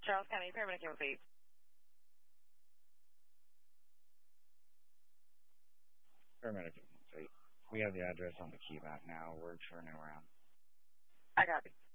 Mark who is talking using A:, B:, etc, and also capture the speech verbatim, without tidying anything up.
A: Charles County Paramedic, please.
B: Paramedic, please. We have the address on the key map now. We're turning around.
A: I copy.